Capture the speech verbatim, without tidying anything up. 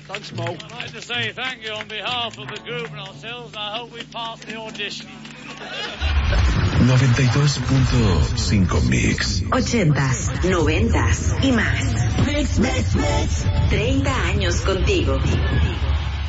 Don't smoke. I'd like to say thank you on behalf of the group and ourselves. I hope we pass the audition. noventa y dos punto cinco Mix. Ochentas, noventas y más. Mix, mix, mix. treinta años contigo.